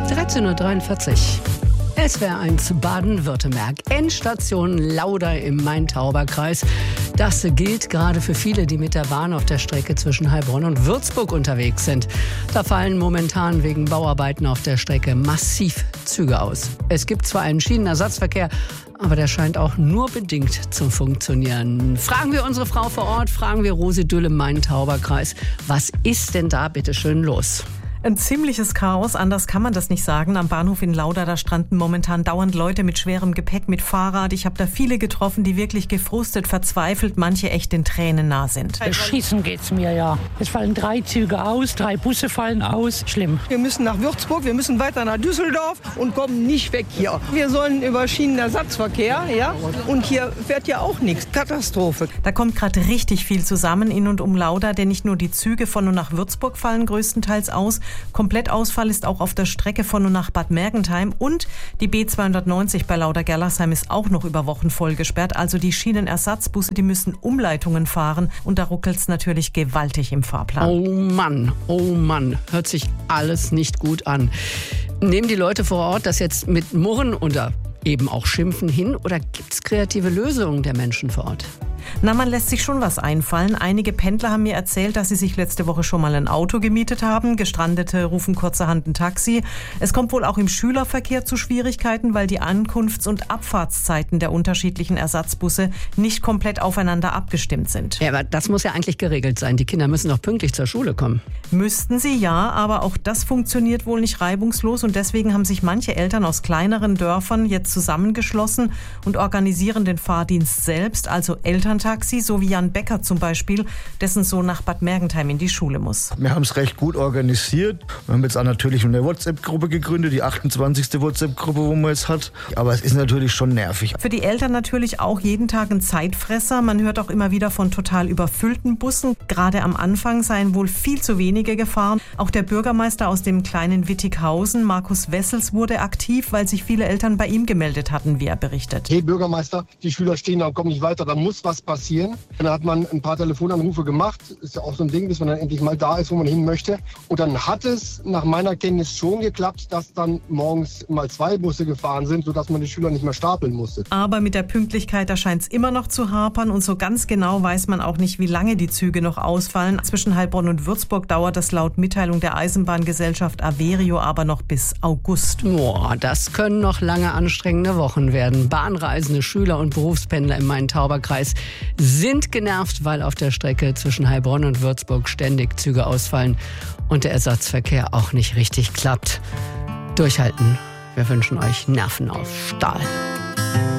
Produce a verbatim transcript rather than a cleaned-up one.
dreizehn Uhr dreiundvierzig. S W R eins Baden-Württemberg. Endstation Lauda im Main-Tauber-Kreis. Das gilt gerade für viele, die mit der Bahn auf der Strecke zwischen Heilbronn und Würzburg unterwegs sind. Da fallen momentan wegen Bauarbeiten auf der Strecke massiv Züge aus. Es gibt zwar einen Schienenersatzverkehr, aber der scheint auch nur bedingt zu funktionieren. Fragen wir unsere Frau vor Ort, fragen wir Rosi Düll im Main-Tauber-Kreis. Was ist denn da bitte schön los? Ein ziemliches Chaos, anders kann man das nicht sagen. Am Bahnhof in Lauda, da stranden momentan dauernd Leute mit schwerem Gepäck, mit Fahrrad. Ich habe da viele getroffen, die wirklich gefrustet, verzweifelt, manche echt den Tränen nah sind. Beschissen geht's mir, ja. Es fallen drei Züge aus, drei Busse fallen aus. Schlimm. Wir müssen nach Würzburg, wir müssen weiter nach Düsseldorf und kommen nicht weg hier. Wir sollen über Schienenersatzverkehr, ja, und hier fährt ja auch nichts. Katastrophe. Da kommt gerade richtig viel zusammen in und um Lauda, denn nicht nur die Züge von und nach Würzburg fallen größtenteils aus. Komplettausfall ist auch auf der Strecke von und nach Bad Mergentheim und die B zweihundertneunzig bei Lauda-Gerlachsheim ist auch noch über Wochen voll gesperrt. Also die Schienenersatzbusse, die müssen Umleitungen fahren und da ruckelt es natürlich gewaltig im Fahrplan. Oh Mann, oh Mann, hört sich alles nicht gut an. Nehmen die Leute vor Ort das jetzt mit Murren oder eben auch Schimpfen hin oder gibt es kreative Lösungen der Menschen vor Ort? Na, man lässt sich schon was einfallen. Einige Pendler haben mir erzählt, dass sie sich letzte Woche schon mal ein Auto gemietet haben. Gestrandete rufen kurzerhand ein Taxi. Es kommt wohl auch im Schülerverkehr zu Schwierigkeiten, weil die Ankunfts- und Abfahrtszeiten der unterschiedlichen Ersatzbusse nicht komplett aufeinander abgestimmt sind. Ja, aber das muss ja eigentlich geregelt sein. Die Kinder müssen doch pünktlich zur Schule kommen. Müssten sie, ja, aber auch das funktioniert wohl nicht reibungslos und deswegen haben sich manche Eltern aus kleineren Dörfern jetzt zusammengeschlossen und organisieren den Fahrdienst selbst, also Elterntaxi, so wie Jan Becker zum Beispiel, dessen Sohn nach Bad Mergentheim in die Schule muss. Wir haben es recht gut organisiert. Wir haben jetzt auch natürlich eine WhatsApp-Gruppe gegründet, die achtundzwanzigste WhatsApp-Gruppe, wo man jetzt hat. Aber es ist natürlich schon nervig. Für die Eltern natürlich auch jeden Tag ein Zeitfresser. Man hört auch immer wieder von total überfüllten Bussen. Gerade am Anfang seien wohl viel zu wenige gefahren. Auch der Bürgermeister aus dem kleinen Wittighausen, Markus Wessels, wurde aktiv, weil sich viele Eltern bei ihm gemeldet hatten, wie er berichtet. Hey Bürgermeister, die Schüler stehen da und kommen nicht weiter, da muss was passieren. Dann hat man ein paar Telefonanrufe gemacht, ist ja auch so ein Ding, bis man dann endlich mal da ist, wo man hin möchte. Und dann hat es nach meiner Kenntnis schon geklappt, dass dann morgens mal zwei Busse gefahren sind, sodass man die Schüler nicht mehr stapeln musste. Aber mit der Pünktlichkeit, da scheint es immer noch zu hapern und so ganz genau weiß man auch nicht, wie lange die Züge noch ausfallen. Zwischen Heilbronn und Würzburg dauert das laut Mitteilung der Eisenbahngesellschaft Averio aber noch bis August. Boah, das können noch lange anstrengende Wochen werden. Bahnreisende, Schüler und Berufspendler im Main-Tauber-Kreis sind genervt, weil auf der Strecke zwischen Heilbronn und Würzburg ständig Züge ausfallen und der Ersatzverkehr auch nicht richtig klappt. Durchhalten. Wir wünschen euch Nerven auf Stahl.